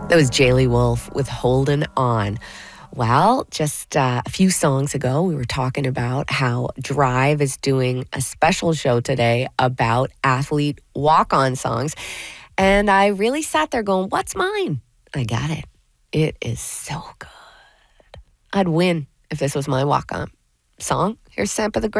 That was Jaylee Wolf with Holdin' On. Well, just a few songs ago, we were talking about how Drive is doing a special show today about athlete walk-on songs. And I really sat there going, what's mine? I got it. It is so good. I'd win if this was my walk-on song. Here's Sampa the Great.